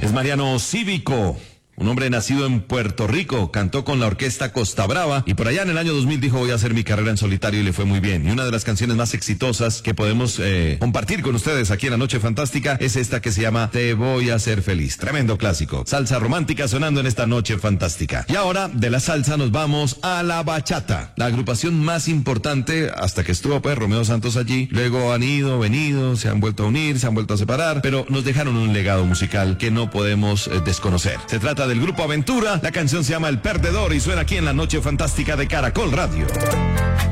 Es Mariano Cívico. Un hombre nacido en Puerto Rico, cantó con la orquesta Costa Brava y por allá en el año 2000 dijo voy a hacer mi carrera en solitario y le fue muy bien. Y una de las canciones más exitosas que podemos compartir con ustedes aquí en La Noche Fantástica es esta que se llama Te voy a hacer feliz. Tremendo clásico. Salsa romántica sonando en esta Noche Fantástica. Y ahora de la salsa nos vamos a la bachata. La agrupación más importante hasta que estuvo pues Romeo Santos allí. Luego han ido, venido, se han vuelto a unir, se han vuelto a separar, pero nos dejaron un legado musical que no podemos desconocer. Se trata del grupo Aventura, la canción se llama El Perdedor y suena aquí en La Noche Fantástica de Caracol Radio.